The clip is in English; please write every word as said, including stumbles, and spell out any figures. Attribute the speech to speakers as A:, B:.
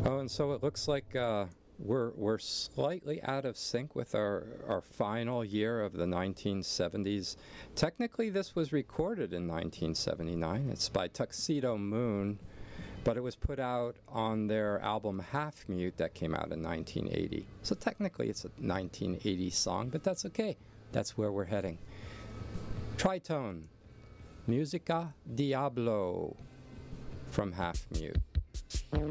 A: Oh, and so it looks like uh, we're we're slightly out of sync with our our final year of the nineteen seventies. Technically, this was recorded in nineteen seventy-nine. It's by Tuxedo Moon, but it was put out on their album Half Mute that came out in nineteen eighty. So technically, it's a nineteen eighty song, but that's okay. That's where we're heading. Tritone, Musica Diablo from Half Mute.